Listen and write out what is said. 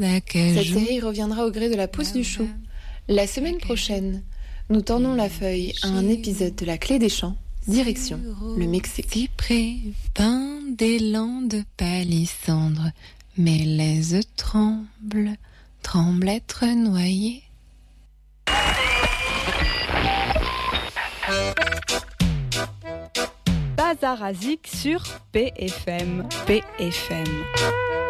Cette série reviendra au gré de la pousse du chou. La semaine prochaine, nous tendons la feuille à un épisode de La Clé des Champs, direction le Mexique. Cyprès, pin d'élan de palissandre, mes laises tremblent être noyées. Bazar Azik sur PFM.